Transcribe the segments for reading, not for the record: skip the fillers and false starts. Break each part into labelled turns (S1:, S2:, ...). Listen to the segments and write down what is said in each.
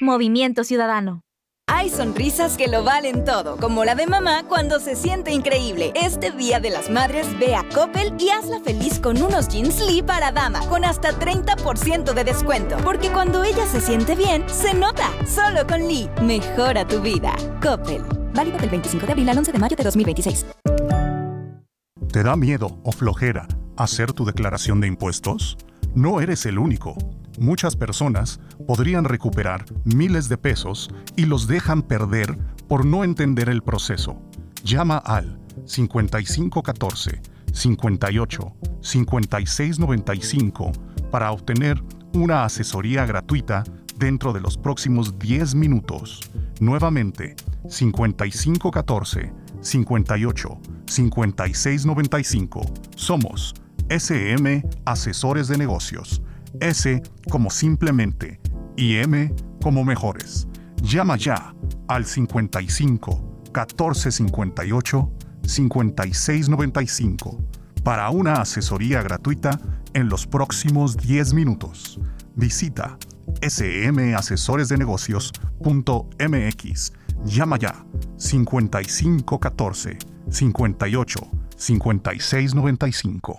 S1: Movimiento Ciudadano.
S2: Hay sonrisas que lo valen todo, como la de mamá cuando se siente increíble. Este Día de las Madres ve a Coppel y hazla feliz con unos jeans Lee para dama, con hasta 30% de descuento. Porque cuando ella se siente bien, se nota. Solo con Lee, mejora tu vida. Coppel. Válido del 25 de abril al 11 de mayo de 2026.
S3: ¿Te da miedo o flojera hacer tu declaración de impuestos? No eres el único. Muchas personas podrían recuperar miles de pesos y los dejan perder por no entender el proceso. Llama al 5514 58 56 95 para obtener una asesoría gratuita dentro de los próximos 10 minutos. Nuevamente, 5514 58 56 95. Somos SM Asesores de Negocios. S como simplemente y M como mejores. Llama ya al 55 14 58 56 95 para una asesoría gratuita en los próximos 10 minutos. Visita smasesoresdenegocios.mx. Llama ya 55 14 58 56 95.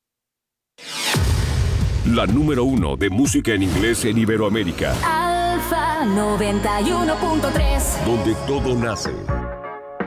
S4: La número 1 de música en inglés en Iberoamérica.
S5: Alfa 91.3.
S4: Donde todo nace.